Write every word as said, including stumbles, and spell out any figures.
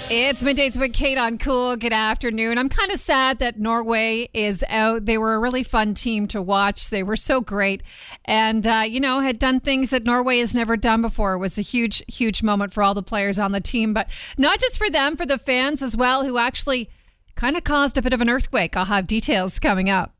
It's Middays with Kate on Cool. Good afternoon. I'm kind of sad that Norway is out. They were a really fun team to watch. They were so great and, uh, you know, had done things that Norway has never done before. It was a huge, huge moment for all the players on the team, but not just for them, for the fans as well, who actually kind of caused a bit of an earthquake. I'll have details coming up.